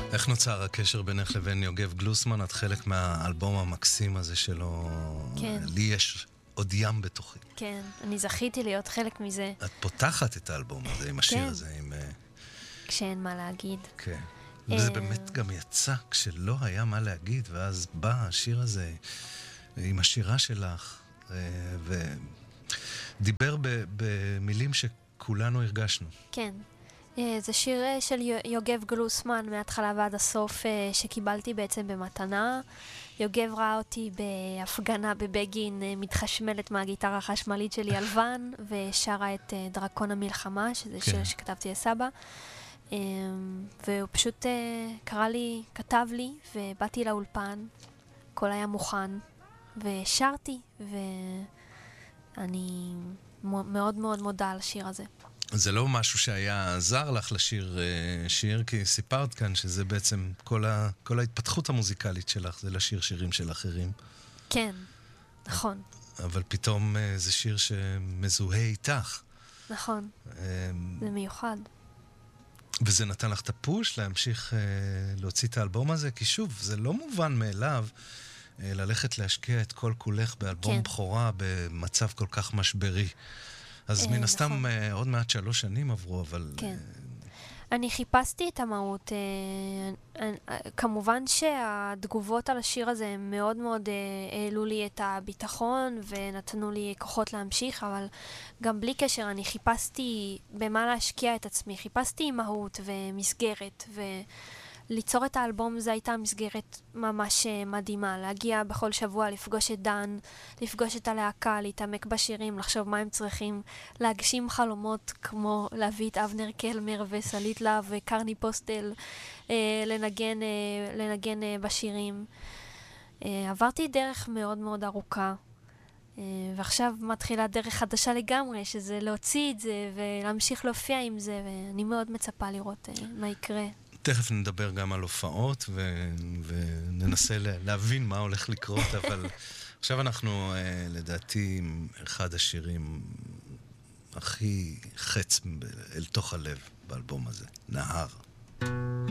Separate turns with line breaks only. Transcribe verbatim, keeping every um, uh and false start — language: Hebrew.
איך נוצר הקשר בינך לבין יוגב גלוסמן? את חלק מהאלבום המקסים הזה שלו.
כן.
לי יש עוד ים בתוכי.
כן, אני זכיתי להיות חלק מזה.
את פותחת את האלבום הזה עם השיר
כן.
הזה, עם...
כשאין מה להגיד.
כן. וזה באמת גם יצא כשלא היה מה להגיד, ואז בא השיר הזה עם השירה שלך, ודיבר במילים שכולנו הרגשנו.
כן. זה שיר של יוגב גלוסמן מההתחלה ועד הסוף שקיבלתי בעצם במתנה. יוגב ראה אותי בהפגנה בבגין מתחשמלת מהגיטרה החשמלית שלי על ון, ושרה את דרקון המלחמה, שזה שיר שכתבתי לסבא. והוא פשוט קרא לי, כתב לי, ובאתי לאולפן, הכל היה מוכן, ושרתי, ואני מאוד מאוד מודה על השיר הזה.
זה לא משהו שהיה עזר לך לשיר שיר, כי סיפרת כאן שזה בעצם כל, ה, כל ההתפתחות המוזיקלית שלך, זה לשיר שירים של אחרים.
כן, נכון.
אבל פתאום זה שיר שמזוהה איתך.
נכון, זה מיוחד.
וזה נתן לך את הפוש להמשיך להוציא את האלבום הזה, כי שוב, זה לא מובן מאליו ללכת להשקיע את כל כולך באלבום כן. בכורה במצב כל כך משברי. אז מן הסתם עוד מעט שלוש שנים עברו, אבל...
כן. אני חיפשתי את המהות. כמובן שהתגובות על השיר הזה מאוד מאוד העלו לי את הביטחון ונתנו לי כוחות להמשיך, אבל גם בלי קשר אני חיפשתי במה להשקיע את עצמי. חיפשתי מהות ומסגרת, וליצור את האלבום זה הייתה מסגרת ממש מדהימה. להגיע בכל שבוע, לפגוש את דן, לפגוש את הלהקה, להתעמק בשירים, לחשוב מה הם צריכים, להגשים חלומות כמו להביא את אבנר קלמר וסלית להב וקרני פוסטל, אה, לנגן, אה, לנגן אה, בשירים. אה, עברתי דרך מאוד מאוד ארוכה, אה, ועכשיו מתחילה דרך חדשה לגמרי, שזה להוציא את זה ולהמשיך להופיע עם זה, ואני מאוד מצפה לראות אה, מה יקרה.
תכף נדבר גם על הופעות ו... וננסה להבין מה הולך לקרות, אבל עכשיו אנחנו לדעתי עם אחד השירים הכי חץ אל תוך הלב באלבום הזה, נהר.